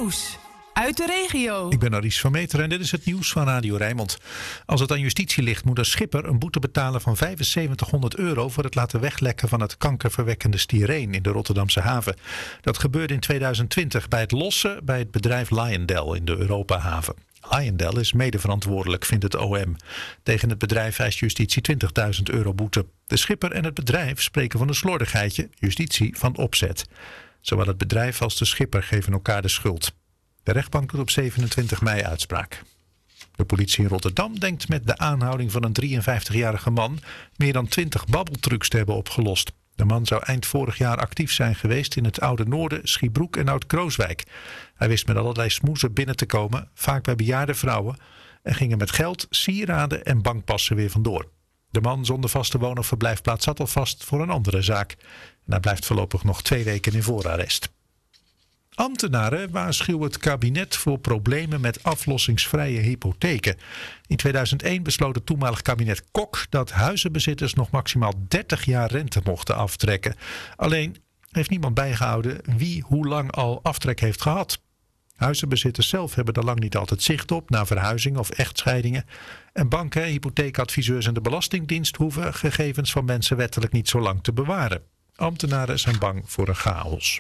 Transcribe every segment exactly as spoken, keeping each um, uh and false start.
nieuws uit de regio. Ik ben Aries van Meteren en dit is het nieuws van Radio Rijnmond. Als het aan justitie ligt, moet een schipper een boete betalen van vijfenzeventighonderd euro... voor het laten weglekken van het kankerverwekkende styreen in de Rotterdamse haven. Dat gebeurde in tweeduizend twintig bij het lossen bij het bedrijf Lyondell in de Europahaven. Lyondell is medeverantwoordelijk, vindt het O M. Tegen het bedrijf eist justitie twintigduizend euro boete. De schipper en het bedrijf spreken van een slordigheidje, justitie van opzet. Zowel het bedrijf als de schipper geven elkaar de schuld. De rechtbank doet op zevenentwintig mei uitspraak. De politie in Rotterdam denkt met de aanhouding van een drieënvijftigjarige man meer dan twintig babbeltrucs te hebben opgelost. De man zou eind vorig jaar actief zijn geweest in het Oude Noorden, Schiebroek en Oud-Krooswijk. Hij wist met allerlei smoezen binnen te komen, vaak bij bejaarde vrouwen, en ging er met geld, sieraden en bankpassen weer vandoor. De man zonder vaste woon- of verblijfplaats zat al vast voor een andere zaak. En hij blijft voorlopig nog twee weken in voorarrest. Ambtenaren waarschuwen het kabinet voor problemen met aflossingsvrije hypotheken. In tweeduizend één besloot het toenmalig kabinet Kok dat huizenbezitters nog maximaal dertig jaar rente mochten aftrekken. Alleen heeft niemand bijgehouden wie hoe lang al aftrek heeft gehad. Huizenbezitters zelf hebben er lang niet altijd zicht op na verhuizing of echtscheidingen. En banken, hypotheekadviseurs en de Belastingdienst hoeven gegevens van mensen wettelijk niet zo lang te bewaren. Ambtenaren zijn bang voor een chaos.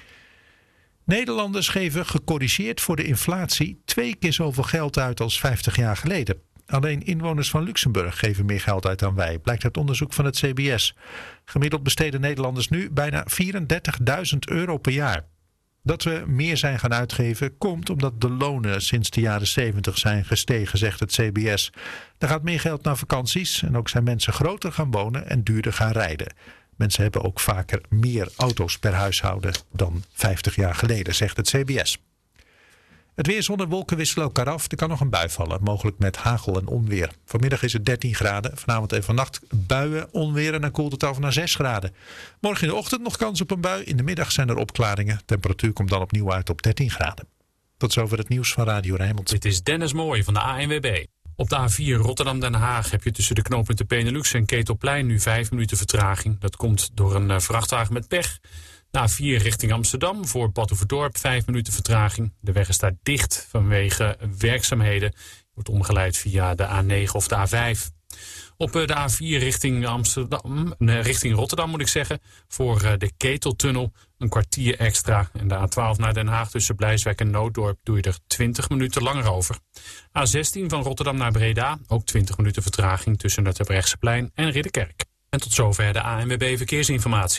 Nederlanders geven gecorrigeerd voor de inflatie twee keer zoveel geld uit als vijftig jaar geleden. Alleen inwoners van Luxemburg geven meer geld uit dan wij, blijkt uit onderzoek van het C B S. Gemiddeld besteden Nederlanders nu bijna vierendertigduizend euro per jaar. Dat we meer zijn gaan uitgeven komt omdat de lonen sinds de jaren zeventig zijn gestegen, zegt het C B S. Er gaat meer geld naar vakanties en ook zijn mensen groter gaan wonen en duurder gaan rijden. Mensen hebben ook vaker meer auto's per huishouden dan vijftig jaar geleden, zegt het C B S. Het weer, zon en wolken wisselen elkaar af. Er kan nog een bui vallen, mogelijk met hagel en onweer. Vanmiddag is het dertien graden. Vanavond en vannacht buien, onweer en dan koelt het af naar zes graden. Morgen in de ochtend nog kans op een bui. In de middag zijn er opklaringen. Temperatuur komt dan opnieuw uit op dertien graden. Tot zover het nieuws van Radio Rijnmond. Dit is Dennis Mooij van de A N W B. Op de A vier Rotterdam-Den Haag heb je tussen de knooppunten Benelux en Ketelplein nu vijf minuten vertraging. Dat komt door een uh, vrachtwagen met pech. De A vier richting Amsterdam voor Badhoevedorp vijf minuten vertraging. De weg is daar dicht vanwege werkzaamheden. Je wordt omgeleid via de A negen of de A vijf. Op uh, de A vier richting Amsterdam, nee, richting Rotterdam moet ik zeggen, voor uh, de Keteltunnel een kwartier extra. En de A twaalf naar Den Haag tussen Blijswijk en Nooddorp doe je er twintig minuten langer over. A zestien van Rotterdam naar Breda, ook twintig minuten vertraging tussen het Terbrechtseplein en Ridderkerk. En tot zover de A N W B Verkeersinformatie.